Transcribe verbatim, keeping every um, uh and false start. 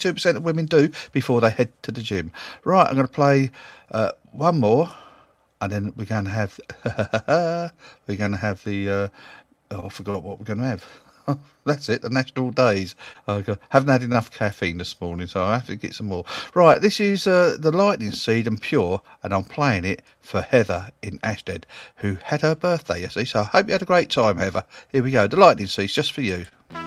fifty-two percent of women do before they head to the gym. Right, I'm going to play uh, one more, and then we're going to have we're going to have the uh, oh, I forgot what we're going to have. That's it, the national days. I haven't had enough caffeine this morning, so I have to get some more. Right, this is uh, the Lightning Seed and Pure, and I'm playing it for Heather in Ashtead, who had her birthday yesterday. So I hope you had a great time, Heather. Here we go, the Lightning Seed's just for you.